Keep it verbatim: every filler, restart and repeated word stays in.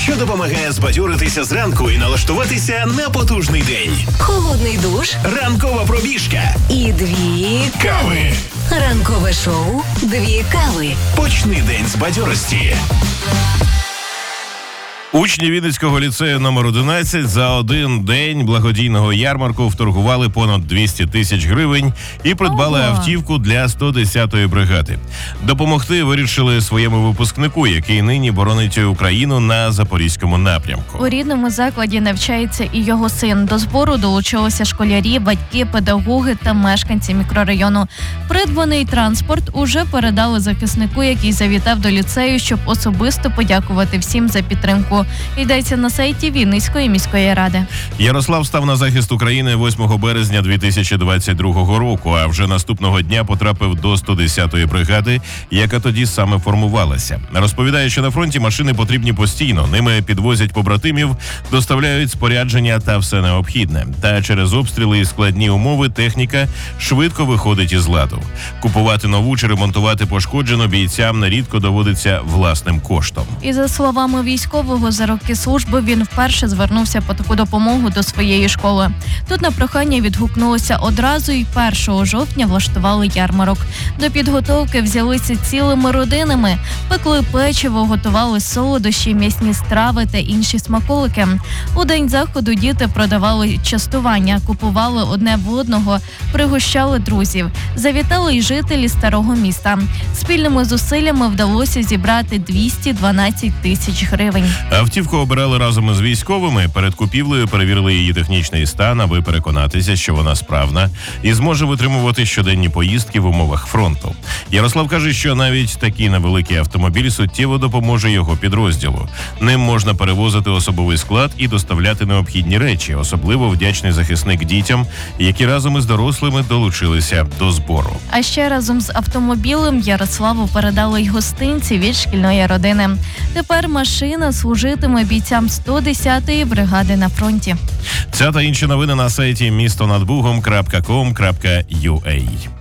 що допомагає збадьоритися зранку і налаштуватися на потужний день. Холодний душ. Ранкова пробіжка. І дві Кави. Ранкове шоу «Дві кави». Почни день з бадьорості. Учні Вінницького ліцею номер одинадцять за один день благодійного ярмарку вторгували понад двісті тисяч гривень і придбали Ого. автівку для сто десятої бригади. Допомогти вирішили своєму випускнику, який нині боронить Україну на Запорізькому напрямку. У рідному закладі навчається і його син. До збору долучилися школярі, батьки, педагоги та мешканці мікрорайону. Придбаний транспорт уже передали захиснику, який завітав до ліцею, щоб особисто подякувати всім за підтримку. Йдеться на сайті Вінницької міської ради. Ярослав став на захист України восьмого березня дві тисячі двадцять другого року, а вже наступного дня потрапив до сто десятої бригади, яка тоді саме формувалася. Розповідає, що на фронті машини потрібні постійно, ними підвозять побратимів, доставляють спорядження та все необхідне. Та через обстріли і складні умови техніка швидко виходить із ладу. Купувати нову чи ремонтувати пошкоджену бійцям нерідко доводиться власним коштом. І за словами військового, за роки служби він вперше звернувся по таку допомогу до своєї школи. Тут на прохання відгукнулося одразу і першого жовтня влаштували ярмарок. До підготовки взялися цілими родинами, пекли печиво, готували солодощі, м'ясні страви та інші смаколики. У день заходу діти продавали частування, купували одне в одного, пригощали друзів. Завітали й жителі старого міста. Спільними зусиллями вдалося зібрати двісті дванадцять тисяч гривень. Автівку обирали разом із військовими. Перед купівлею перевірили її технічний стан, аби переконатися, що вона справна і зможе витримувати щоденні поїздки в умовах фронту. Ярослав каже, що навіть такий невеликий автомобіль суттєво допоможе його підрозділу. Ним можна перевозити особовий склад і доставляти необхідні речі. Особливо вдячний захисник дітям, які разом із дорослими долучилися до збору. А ще разом з автомобілем Ярославу передали й гостинці від шкільної родини. Тепер машина служитиме бійцям сто десятої бригади на фронті. Ця та інші новини на сайті місто над бугом крапка ком крапка ю а.